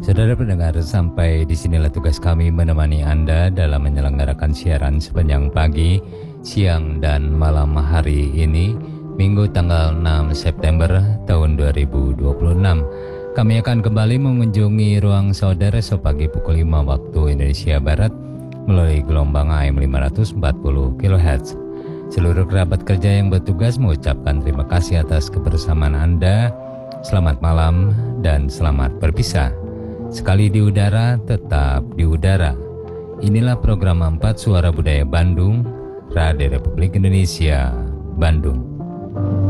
Saudara pendengar, sampai disinilah tugas kami menemani Anda dalam menyelenggarakan siaran sepanjang pagi, siang, dan malam hari ini, Minggu tanggal 6 September tahun 2026. Kami akan kembali mengunjungi ruang saudara sepagi pukul 5 waktu Indonesia Barat melalui gelombang AM 540 kHz. Seluruh kerabat kerja yang bertugas mengucapkan terima kasih atas kebersamaan Anda. Selamat malam dan selamat berpisah. Sekali di udara, tetap di udara. Inilah program 4 Suara Budaya Bandung, Radio Republik Indonesia, Bandung.